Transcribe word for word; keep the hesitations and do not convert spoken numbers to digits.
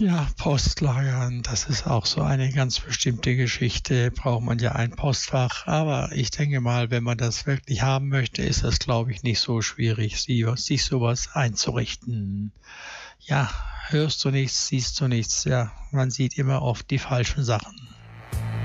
Ja, Postlagern, das ist auch so eine ganz bestimmte Geschichte. Braucht man ja ein Postfach. Aber ich denke mal, wenn man das wirklich haben möchte, ist das, glaube ich, nicht so schwierig, sie- sich sowas einzurichten. Ja, hörst du nichts, siehst du nichts. Ja, man sieht immer oft die falschen Sachen.